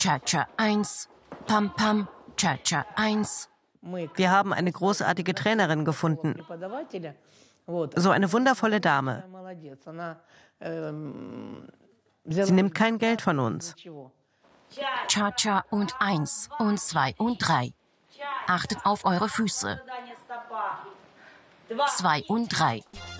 Cha-Cha 1, Pam-Pam, Cha-Cha 1. Wir haben eine großartige Trainerin gefunden. So eine wundervolle Dame. Sie nimmt kein Geld von uns. Cha-Cha und 1 und 2 und 3. Achtet auf eure Füße. 2 und 3.